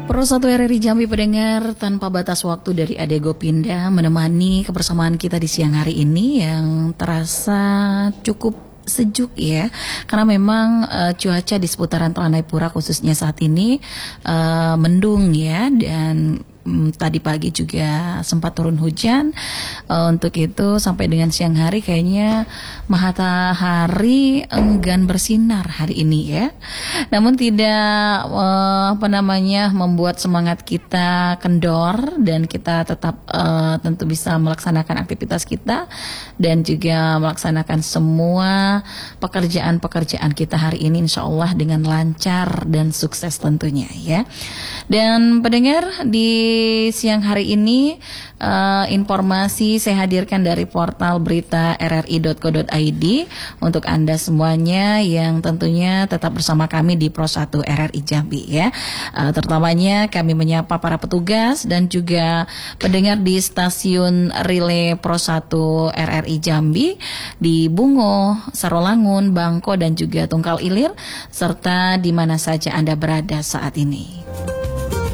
Pro 1 RRI Jambi pendengar, tanpa batas waktu dari Ade Gopinda menemani kebersamaan kita di siang hari ini yang terasa cukup sejuk ya, karena memang cuaca di seputaran Telanai khususnya saat ini mendung ya, dan tadi pagi juga sempat turun hujan. Untuk itu sampai dengan siang hari kayaknya matahari enggan bersinar hari ini ya. Namun tidak membuat semangat kita kendor, dan kita tetap tentu bisa melaksanakan aktivitas kita dan juga melaksanakan semua pekerjaan-pekerjaan kita hari ini insya Allah dengan lancar dan sukses tentunya ya. Dan pendengar, di siang hari ini informasi saya hadirkan dari portal berita rri.co.id untuk Anda semuanya yang tentunya tetap bersama kami di Pro 1 RRI Jambi ya. Terutamanya kami menyapa para petugas dan juga pendengar di stasiun relay Pro 1 RRI Jambi di Bungo, Sarolangun, Bangko dan juga Tungkal Ilir, serta di mana saja Anda berada saat ini.